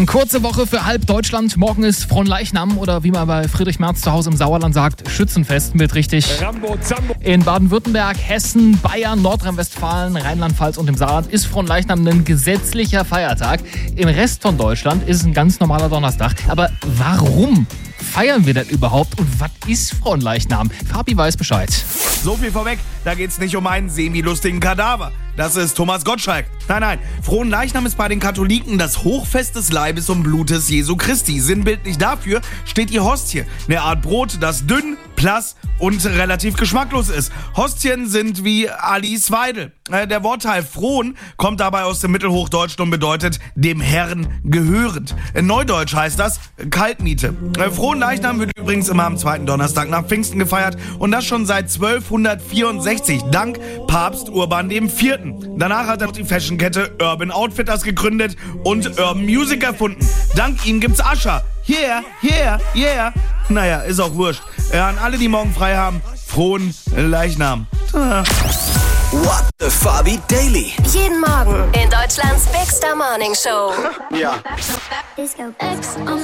Eine kurze Woche für halb Deutschland. Morgen ist Fronleichnam oder wie man bei Friedrich Merz zu Hause im Sauerland sagt, Schützenfest mit richtig. Rambo, Zambo. In Baden-Württemberg, Hessen, Bayern, Nordrhein-Westfalen, Rheinland-Pfalz und im Saarland ist Fronleichnam ein gesetzlicher Feiertag. Im Rest von Deutschland ist es ein ganz normaler Donnerstag. Aber warum feiern wir denn überhaupt und was ist Fronleichnam? Fabi weiß Bescheid. So viel vorweg, da geht's nicht um einen semi-lustigen Kadaver. Das ist Thomas Gottschalk. Nein, Fronleichnam ist bei den Katholiken das Hochfest des Leibes und Blutes Jesu Christi. Sinnbildlich dafür steht die Hostie, eine Art Brot, das dünn, blass und relativ geschmacklos ist. Hostien sind wie Alice Weidel. Der Wortteil fron kommt dabei aus dem Mittelhochdeutschen und bedeutet dem Herrn gehörend. In Neudeutsch heißt das Kaltmiete. Fronleichnam wird übrigens immer am zweiten Donnerstag nach Pfingsten gefeiert und das schon seit 1264, dank Papst Urban IV. Danach hat er noch die Fashionkette Urban Outfitters gegründet und Urban Music erfunden. Dank ihm gibt's Ascher. Yeah. Naja, ist auch wurscht. An alle, die morgen frei haben, frohen Leichnam. What the Fabi Daily. Jeden Morgen in Deutschlands Big Star Morning Show. Ja. Disco.